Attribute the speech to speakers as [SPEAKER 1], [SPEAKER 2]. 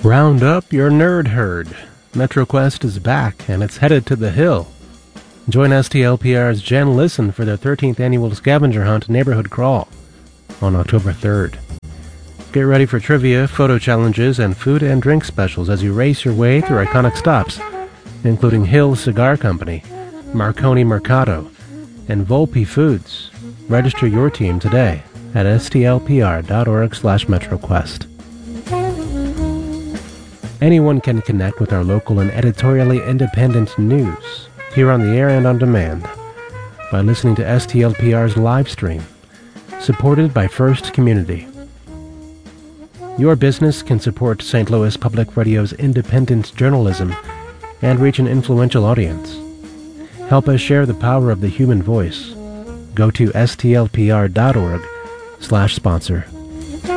[SPEAKER 1] Round up your nerd herd. MetroQuest is back, and it's headed to the hill. Join STLPR's Jen Listen for their 13th annual scavenger hunt neighborhood crawl on October 3rd. Get ready for trivia, photo challenges, and food and drink specials as you race your way through iconic stops, including Hill Cigar Company, Marconi Mercado, and Volpe Foods. Register your team today at stlpr.org/MetroQuest. Anyone can connect with our local and editorially independent news, here on the air and on demand, by listening to STLPR's live stream, supported by First Community. Your business can support St. Louis Public Radio's independent journalism and reach an influential audience. Help us share the power of the human voice. Go to stlpr.org/sponsor.